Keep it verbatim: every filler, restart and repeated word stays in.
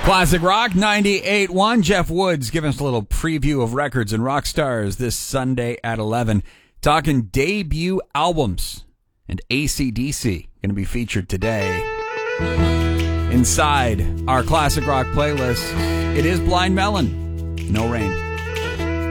Classic Rock ninety-eight point one. Jeff Woods giving us a little preview of records and rock stars this Sunday at eleven. Talking debut albums. And A C D C going to be featured today. Inside our Classic Rock playlist, it is Blind Melon. No Rain.